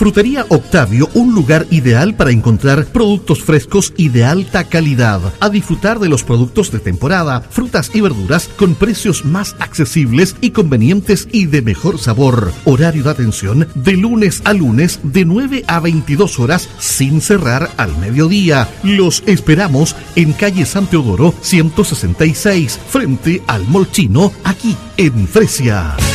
Frutería Octavio, un lugar ideal para encontrar productos frescos y de alta calidad. A disfrutar de los productos de temporada, frutas y verduras con precios más accesibles y convenientes y de mejor sabor. Horario de atención de lunes a lunes de 9 a 22 horas sin cerrar al mediodía. Los esperamos en calle San Teodoro 166, frente al Mall Chino, aquí en Fresia.